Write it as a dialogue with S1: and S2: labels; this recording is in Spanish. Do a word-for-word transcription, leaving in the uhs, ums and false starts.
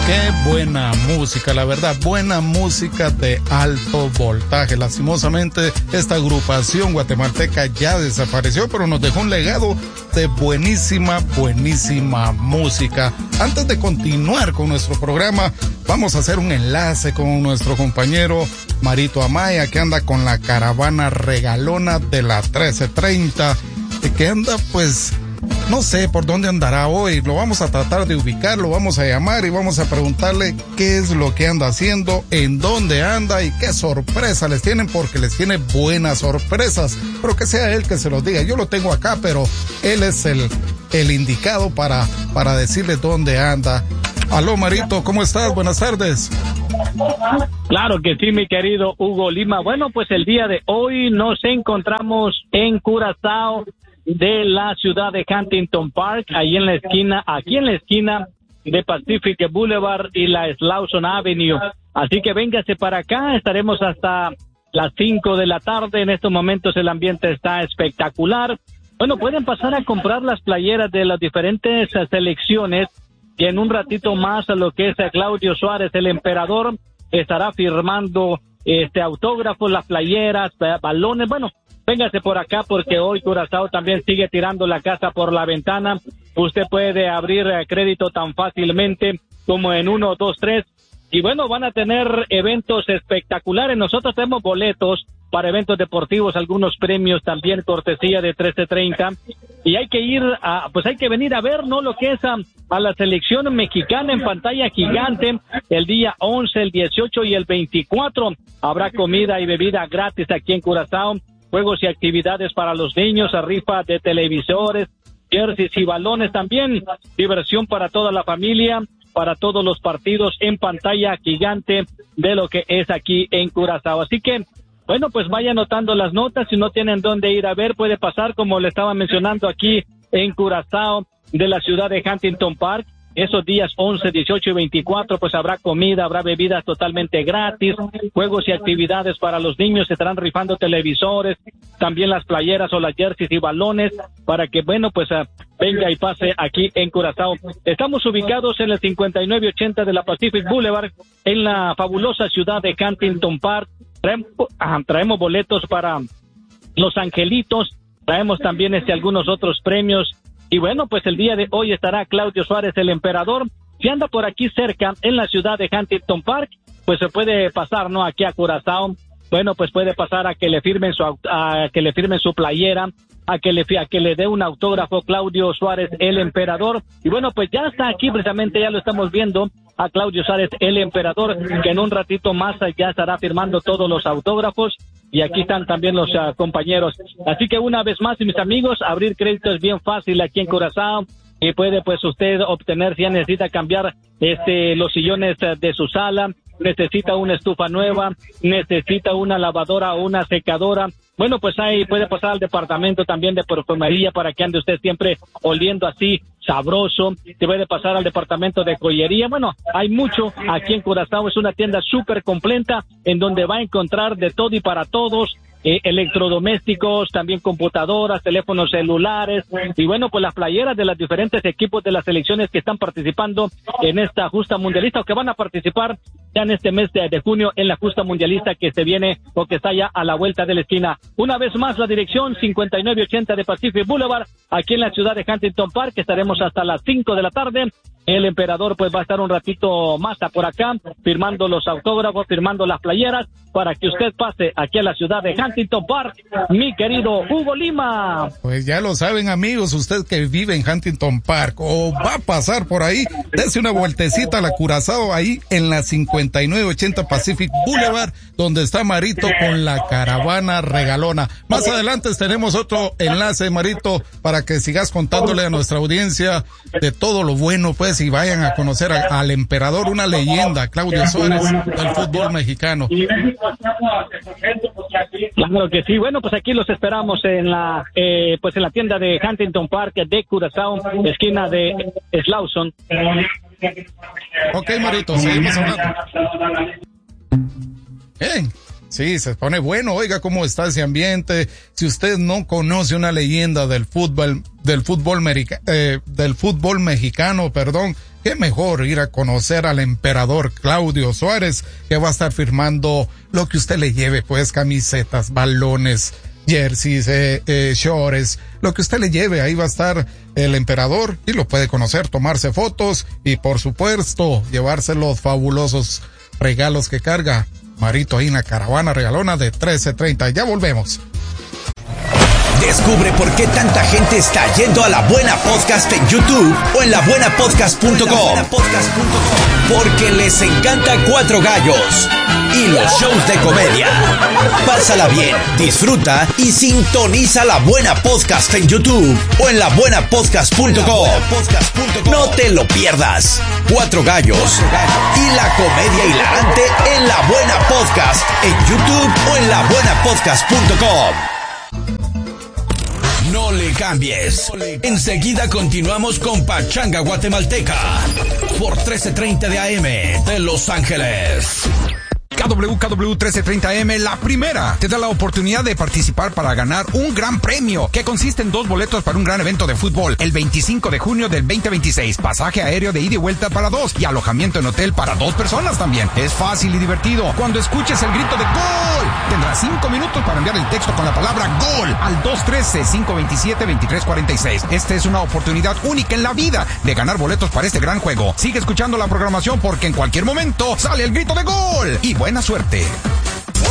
S1: Qué buena música, la verdad, buena música de alto voltaje. Lastimosamente, esta agrupación guatemalteca ya desapareció, pero nos dejó un legado de buenísima, buenísima música. Antes de continuar con nuestro programa, vamos a hacer un enlace con nuestro compañero Marito Amaya, que anda con la caravana regalona de la trece treinta, que anda pues... no sé por dónde andará hoy. Lo vamos a tratar de ubicar, lo vamos a llamar y vamos a preguntarle qué es lo que anda haciendo, en dónde anda y qué sorpresa les tienen, porque les tiene buenas sorpresas. Pero que sea él que se los diga. Yo lo tengo acá, pero él es el, el indicado para, para decirle dónde anda. Aló, Marito, ¿cómo estás? Buenas tardes.
S2: Claro que sí, mi querido Hugo Lima. Bueno, pues el día de hoy nos encontramos en Curazao, de la ciudad de Huntington Park, ahí en la esquina, aquí en la esquina de Pacific Boulevard y la Slauson Avenue. Así que véngase para acá, estaremos hasta las cinco de la tarde. En estos momentos el ambiente está espectacular. Bueno, pueden pasar a comprar las playeras de las diferentes selecciones, y en un ratito más a lo que es Claudio Suárez, el emperador, estará firmando este autógrafo, las playeras, balones. Bueno, véngase por acá porque hoy Curazao también sigue tirando la casa por la ventana. Usted puede abrir crédito tan fácilmente como en uno, dos, tres. Y bueno, van a tener eventos espectaculares. Nosotros tenemos boletos para eventos deportivos, algunos premios también, cortesía de trece treinta. Y hay que ir a, pues hay que venir a ver, ¿no? Lo que es a, a la selección mexicana en pantalla gigante el día once, el dieciocho y el veinticuatro. Habrá comida y bebida gratis aquí en Curazao. Juegos y actividades para los niños, a rifa de televisores, jerseys y balones también, diversión para toda la familia, para todos los partidos en pantalla gigante de lo que es aquí en Curazao. Así que, bueno, pues vaya anotando las notas. Si no tienen dónde ir a ver, puede pasar, como le estaba mencionando, aquí en Curazao de la ciudad de Huntington Park. Esos días once, dieciocho y veinticuatro, pues habrá comida, habrá bebidas totalmente gratis, juegos y actividades para los niños, se estarán rifando televisores, también las playeras o las jerseys y balones, para que, bueno, pues uh, venga y pase aquí en Curazao. Estamos ubicados en el cincuenta y nueve ochenta de la Pacific Boulevard, en la fabulosa ciudad de Huntington Park. Traemos, uh, traemos boletos para Los Angelitos, traemos también este algunos otros premios. Y bueno, pues el día de hoy estará Claudio Suárez, el emperador. Si anda por aquí cerca, en la ciudad de Huntington Park, pues se puede pasar, ¿no? Aquí a Curazao. Bueno, pues puede pasar a que le firmen su, a que le firmen su playera, a que le, a que le dé un autógrafo Claudio Suárez, el emperador. Y bueno, pues ya está aquí, precisamente ya lo estamos viendo, a Claudio Suárez, el emperador, que en un ratito más ya estará firmando todos los autógrafos. Y aquí están también los uh, compañeros. Así que una vez más, mis amigos, abrir crédito es bien fácil aquí en Curazao. Y puede pues usted obtener, si ya necesita cambiar este los sillones uh, de su sala, necesita una estufa nueva, necesita una lavadora o una secadora. Bueno, pues ahí puede pasar al departamento también de perfumería para que ande usted siempre oliendo así sabroso. Se puede pasar al departamento de joyería. Bueno, hay mucho aquí en Curazao. Es una tienda súper completa en donde va a encontrar de todo y para todos. Eh, electrodomésticos, también computadoras, teléfonos celulares y bueno, pues las playeras de los diferentes equipos de las selecciones que están participando en esta justa mundialista o que van a participar ya en este mes de, de junio en la justa mundialista que se viene o que está ya a la vuelta de la esquina. Una vez más, la dirección cincuenta y nueve ochenta de Pacific Boulevard, aquí en la ciudad de Huntington Park. Estaremos hasta las cinco de la tarde. El emperador pues va a estar un ratito más por acá, firmando los autógrafos, firmando las playeras, para que usted pase aquí a la ciudad de Huntington Park, mi querido Hugo Lima.
S1: Pues ya lo saben, amigos, usted que vive en Huntington Park o va a pasar por ahí, dése una vueltecita a la Curazao, ahí en la cincuenta y nueve ochenta Pacific Boulevard, donde está Marito con la caravana regalona. Más adelante tenemos otro enlace, Marito, para que sigas contándole a nuestra audiencia de todo lo bueno, pues, y vayan a conocer a, al emperador, una leyenda, Claudio Suárez, del fútbol mexicano.
S2: Claro que sí. Bueno, pues aquí los esperamos en la eh, pues en la tienda de Huntington Park de Curazao, esquina de Slauson.
S1: Ok, Marito, seguimos hablando. Hey, Sí, se pone bueno. Oiga cómo está ese ambiente. Si usted no conoce una leyenda del fútbol, del fútbol, merica, eh, del fútbol mexicano, perdón, qué mejor ir a conocer al emperador Claudio Suárez, que va a estar firmando lo que usted le lleve, pues camisetas, balones, jerseys, eh, eh, shorts, lo que usted le lleve. Ahí va a estar el emperador y lo puede conocer, tomarse fotos y por supuesto llevarse los fabulosos regalos que carga Marito ahí en la caravana regalona de trece treinta. Ya volvemos.
S3: Descubre por qué tanta gente está yendo a La Buena Podcast en YouTube o en la buena podcast punto com. Porque les encanta Cuatro Gallos y los shows de comedia. Pásala bien, disfruta y sintoniza La Buena Podcast en YouTube o en la buena podcast punto com. No te lo pierdas. Cuatro Gallos y la comedia hilarante en La Buena Podcast en YouTube o en la buena podcast punto com. No le cambies. Enseguida continuamos con Pachanga Guatemalteca por trece treinta de A M de Los Ángeles.
S4: K W K W trece treinta A M, la primera, te da la oportunidad de participar para ganar un gran premio, que consiste en dos boletos para un gran evento de fútbol, el veinticinco de junio del veinte veintiséis, pasaje aéreo de ida y vuelta para dos, y alojamiento en hotel para dos personas también. Es fácil y divertido. Cuando escuches el grito de ¡Gol!, tendrás cinco minutos para enviar el texto con la palabra ¡Gol! Al dos uno tres, cinco dos siete, dos tres cuatro seis. Esta es una oportunidad única en la vida de ganar boletos para este gran juego. Sigue escuchando la programación porque en cualquier momento sale el grito de ¡Gol! Y buena suerte.